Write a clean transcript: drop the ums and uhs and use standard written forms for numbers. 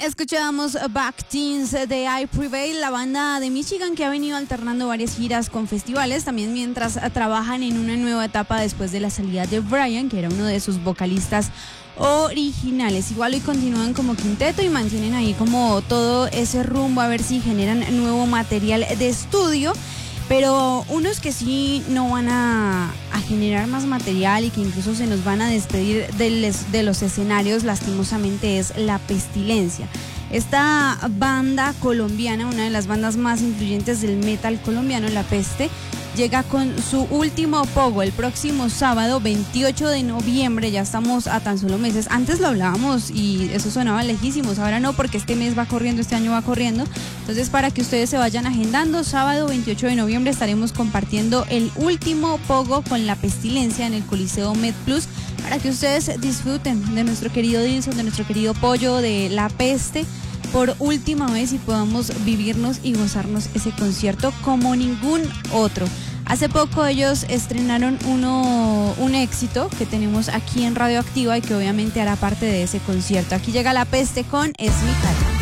Escuchábamos Back Teens de I Prevail, la banda de Michigan que ha venido alternando varias giras con festivales, también mientras trabajan en una nueva etapa después de la salida de Brian, que era uno de sus vocalistas originales. Igual hoy continúan como quinteto y mantienen ahí como todo ese rumbo a ver si generan nuevo material de estudio. Pero unos que sí no van a generar más material y que incluso se nos van a despedir de los escenarios, lastimosamente, es La Pestilencia. Esta banda colombiana, una de las bandas más influyentes del metal colombiano, La Peste, llega con su último pogo el próximo sábado 28 de noviembre. Ya estamos a tan solo meses. Antes lo hablábamos y eso sonaba lejísimos, ahora no, porque este mes va corriendo, este año va corriendo. Entonces, para que ustedes se vayan agendando, sábado 28 de noviembre estaremos compartiendo el último pogo con La Pestilencia en el Coliseo MedPlus, para que ustedes disfruten de nuestro querido Dilson, de nuestro querido Pollo, de La Peste por última vez y podamos vivirnos y gozarnos ese concierto como ningún otro. Hace poco ellos estrenaron un éxito que tenemos aquí en Radioactiva y que obviamente hará parte de ese concierto. Aquí llega La Peste con Es mi calle.